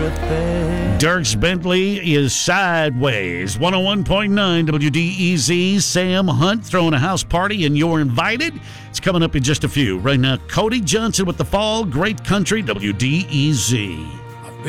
Dierks Bentley is Sideways. 101.9 WDEZ. Sam Hunt throwing a house party, and you're invited. It's coming up in just a few. Right now, Cody Johnson with The Fall. Great Country, WDEZ.